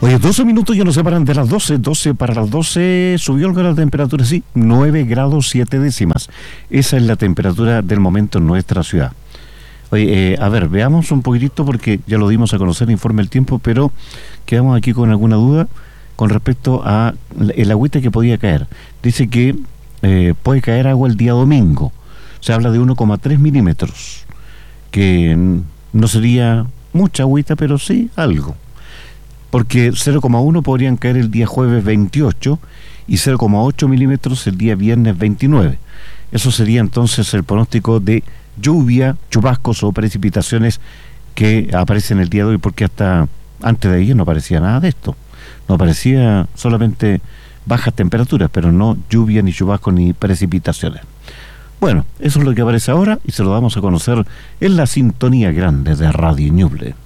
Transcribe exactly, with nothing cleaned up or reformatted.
Oye, doce minutos ya nos separan de las doce, doce para las doce, subió algo la temperatura, sí, nueve grados siete décimas. Esa es la temperatura del momento en nuestra ciudad. Oye, eh, a ver, veamos un poquitito porque ya lo dimos a conocer, informe el tiempo, pero quedamos aquí con alguna duda con respecto a el agüita que podía caer. Dice que eh, puede caer agua el día domingo. Se habla de uno coma tres milímetros, que no sería mucha agüita, pero sí algo. Porque cero coma uno podrían caer el día jueves veintiocho y cero coma ocho milímetros el día viernes veintinueve. Eso sería entonces el pronóstico de lluvia, chubascos o precipitaciones que aparecen el día de hoy, porque hasta antes de ayer no aparecía nada de esto. No aparecía solamente bajas temperaturas, pero no lluvia, ni chubascos, ni precipitaciones. Bueno, eso es lo que aparece ahora y se lo damos a conocer en la sintonía grande de Radio Ñuble.